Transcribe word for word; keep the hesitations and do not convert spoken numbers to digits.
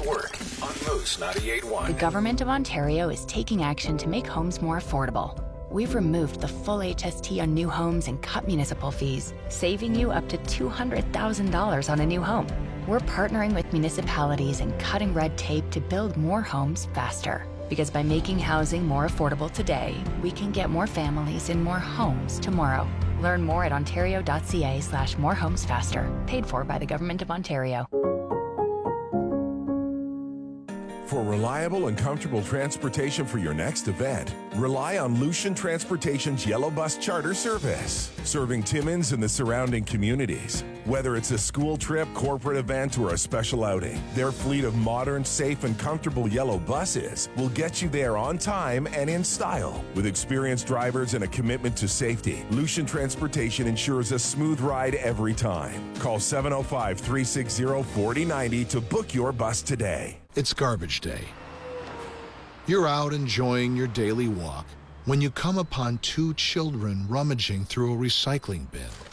at work on Moose ninety-eight point one. The Government of Ontario is taking action to make homes more affordable. We've removed the full H S T on new homes and cut municipal fees, saving you up to two hundred thousand dollars on a new home. We're partnering with municipalities and cutting red tape to build more homes faster. Because by making housing more affordable today, we can get more families in more homes tomorrow. Learn more at ontario.ca slash more homes faster. Paid for by the Government of Ontario. For reliable and comfortable transportation for your next event, rely on Lucian Transportation's Yellow Bus Charter Service, serving Timmins and the surrounding communities. Whether it's a school trip, corporate event, or a special outing, their fleet of modern, safe, and comfortable yellow buses will get you there on time and in style. With experienced drivers and a commitment to safety, Lucian Transportation ensures a smooth ride every time. Call seven oh five, three six zero, four oh nine oh to book your bus today. It's garbage day. You're out enjoying your daily walk when you come upon two children rummaging through a recycling bin.